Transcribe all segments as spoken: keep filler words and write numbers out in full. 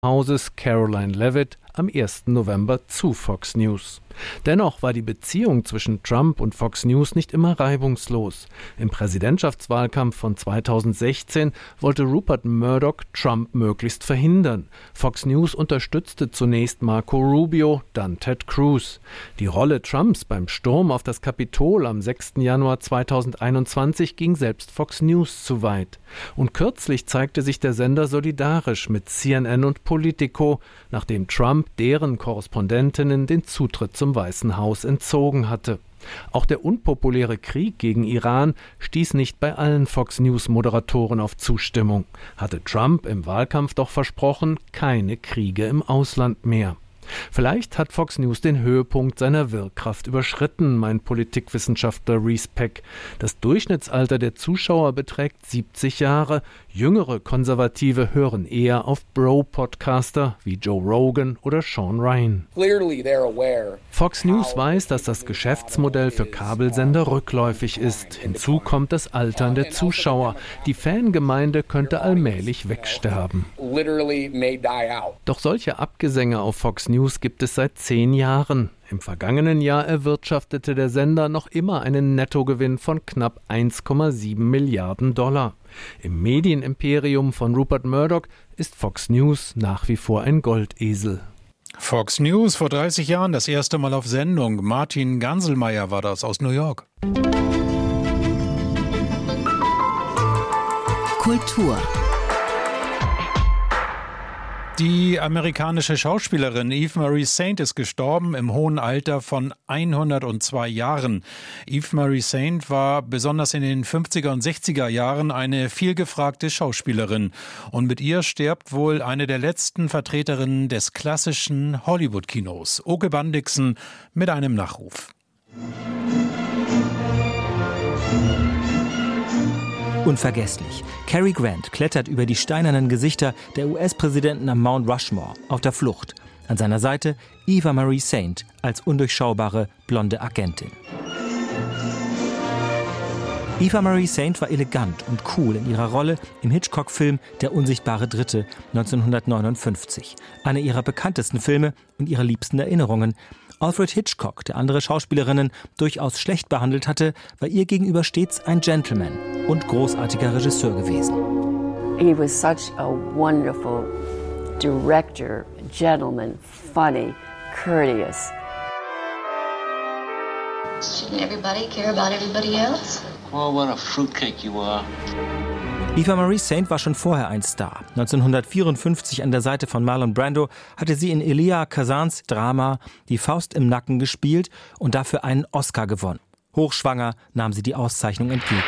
Hauses Caroline Leavitt am ersten November zu Fox News. Dennoch war die Beziehung zwischen Trump und Fox News nicht immer reibungslos. Im Präsidentschaftswahlkampf von zweitausendsechzehn wollte Rupert Murdoch Trump möglichst verhindern. Fox News unterstützte zunächst Marco Rubio, dann Ted Cruz. Die Rolle Trumps beim Sturm auf das Kapitol am sechsten Januar zweitausendeinundzwanzig ging selbst Fox News zu weit. Und kürzlich zeigte sich der Sender solidarisch mit C N N und Politico, nachdem Trump deren Korrespondentinnen den Zutritt zum Weißen Haus entzogen hatte. Auch der unpopuläre Krieg gegen Iran stieß nicht bei allen Fox News-Moderatoren auf Zustimmung. Hatte Trump im Wahlkampf doch versprochen, keine Kriege im Ausland mehr. Vielleicht hat Fox News den Höhepunkt seiner Wirkkraft überschritten, meint Politikwissenschaftler Reese Peck. Das Durchschnittsalter der Zuschauer beträgt siebzig Jahre. Jüngere Konservative hören eher auf Bro-Podcaster wie Joe Rogan oder Sean Ryan. Fox News weiß, dass das Geschäftsmodell für Kabelsender rückläufig ist. Hinzu kommt das Altern der Zuschauer. Die Fangemeinde könnte allmählich wegsterben. Doch solche Abgesänge auf Fox News gibt es seit zehn Jahren. Im vergangenen Jahr erwirtschaftete der Sender noch immer einen Nettogewinn von knapp eins Komma sieben Milliarden Dollar. Im Medienimperium von Rupert Murdoch ist Fox News nach wie vor ein Goldesel. Fox News vor dreißig Jahren das erste Mal auf Sendung. Martin Ganselmeier war das aus New York. Kultur. Die amerikanische Schauspielerin Eve Marie Saint ist gestorben im hohen Alter von hundertzwei Jahren. Eve Marie Saint war besonders in den fünfziger und sechziger Jahren eine vielgefragte Schauspielerin. Und mit ihr stirbt wohl eine der letzten Vertreterinnen des klassischen Hollywood-Kinos, Oke Bandixen, mit einem Nachruf. Unvergesslich. Cary Grant klettert über die steinernen Gesichter der U S-Präsidenten am Mount Rushmore auf der Flucht. An seiner Seite Eva Marie Saint als undurchschaubare blonde Agentin. Eva Marie Saint war elegant und cool in ihrer Rolle im Hitchcock-Film Der unsichtbare Dritte neunzehnhundertneunundfünfzig. Einer ihrer bekanntesten Filme und ihrer liebsten Erinnerungen. Alfred Hitchcock, der andere Schauspielerinnen durchaus schlecht behandelt hatte, war ihr gegenüber stets ein Gentleman und großartiger Regisseur gewesen. He was such a wonderful director, gentleman, funny, courteous. Shouldn't everybody care about everybody else? Oh, what a fruitcake you are. Eva Marie Saint war schon vorher ein Star. neunzehnhundertvierundfünfzig an der Seite von Marlon Brando hatte sie in Elia Kazans Drama Die Faust im Nacken gespielt und dafür einen Oscar gewonnen. Hochschwanger nahm sie die Auszeichnung entgegen.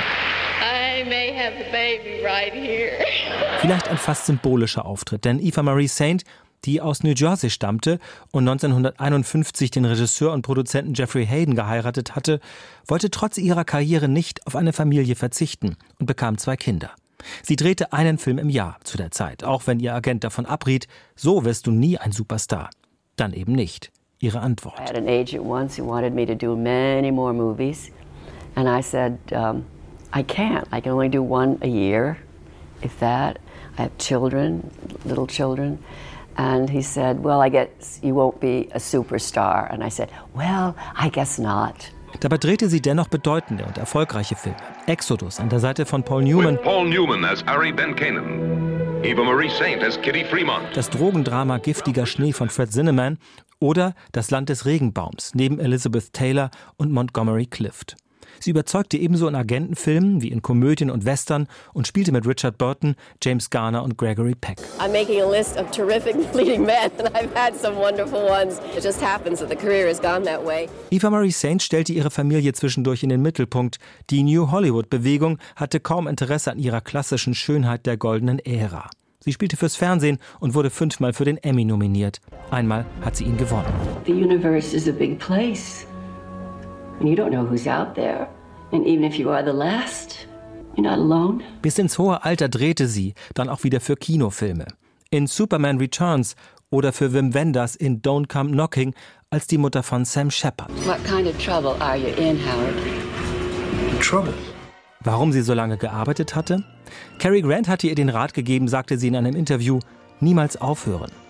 I may have the baby right here. Vielleicht ein fast symbolischer Auftritt, denn Eva Marie Saint, die aus New Jersey stammte und neunzehnhunderteinundfünfzig den Regisseur und Produzenten Jeffrey Hayden geheiratet hatte, wollte trotz ihrer Karriere nicht auf eine Familie verzichten und bekam zwei Kinder. Sie drehte einen Film im Jahr zu der Zeit, auch wenn ihr Agent davon abriet, so wirst du nie ein Superstar. Dann eben nicht. Ihre Antwort. I had an agent once who wanted me to do many more movies, and I said, um, I can't. I can only do one a year, if that. I have children, little children. And he said, well, I guess you won't be a superstar. And I said, well, I guess not. Dabei drehte sie dennoch bedeutende und erfolgreiche Filme. Exodus an der Seite von Paul Newman. With Paul Newman as Harry Ben Cannon. Eva Marie Saint as Kitty Fremont. Das Drogendrama Giftiger Schnee von Fred Zinnemann oder Das Land des Regenbaums neben Elizabeth Taylor und Montgomery Clift. Sie überzeugte ebenso in Agentenfilmen wie in Komödien und Western und spielte mit Richard Burton, James Garner und Gregory Peck. I'm making a list of terrific leading men and I've had some wonderful ones. It just happens that the career has gone that way. Eva Marie Saint stellte ihre Familie zwischendurch in den Mittelpunkt. Die New Hollywood-Bewegung hatte kaum Interesse an ihrer klassischen Schönheit der goldenen Ära. Sie spielte fürs Fernsehen und wurde fünfmal für den Emmy nominiert. Einmal hat sie ihn gewonnen. The universe is a big place. And you don't know who's out there. And even if you are the last, you're not alone. Bis ins hohe Alter drehte sie dann auch wieder für Kinofilme. In Superman Returns oder für Wim Wenders in Don't Come Knocking als die Mutter von Sam Shepard. What kind of trouble are you in, Howard? Trouble? Warum sie so lange gearbeitet hatte? Cary Grant hatte ihr den Rat gegeben, sagte sie in einem Interview, niemals aufhören.